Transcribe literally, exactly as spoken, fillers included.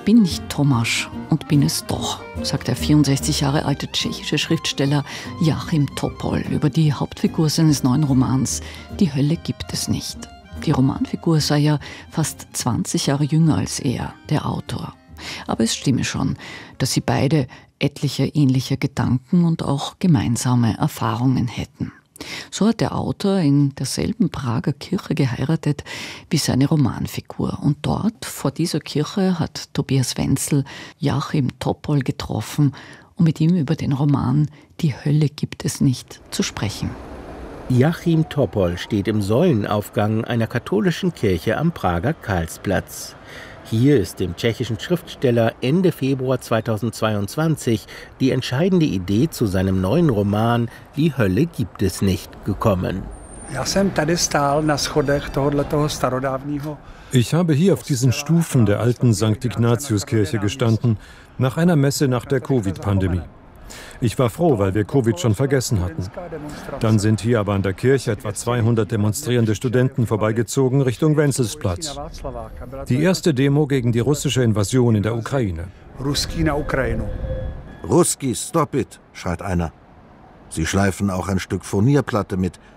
bin nicht Tomasz und bin es doch, sagt der vierundsechzig Jahre alte tschechische Schriftsteller Jáchym Topol über die Hauptfigur seines neuen Romans Die Hölle gibt es nicht. Die Romanfigur sei ja fast zwanzig Jahre jünger als er, der Autor. Aber es stimme schon, dass sie beide etliche ähnliche Gedanken und auch gemeinsame Erfahrungen hätten. So hat der Autor in derselben Prager Kirche geheiratet wie seine Romanfigur. Und dort, vor dieser Kirche, hat Tobias Wenzel Jáchym Topol getroffen, um mit ihm über den Roman Die Hölle gibt es nicht zu sprechen. Jáchym Topol steht im Säulenaufgang einer katholischen Kirche am Prager Karlsplatz. Hier ist dem tschechischen Schriftsteller Ende Februar zweitausendzweiundzwanzig die entscheidende Idee zu seinem neuen Roman Die Hölle gibt es nicht gekommen. Ich habe hier auf diesen Stufen der alten Sankt Ignatiuskirche gestanden, nach einer Messe nach der Covid-Pandemie. Ich war froh, weil wir Covid schon vergessen hatten. Dann sind hier aber an der Kirche etwa zweihundert demonstrierende Studenten vorbeigezogen Richtung Wenzelsplatz. Die erste Demo gegen die russische Invasion in der Ukraine. Ruski, stop it, schreit einer. Sie schleifen auch ein Stück Furnierplatte mit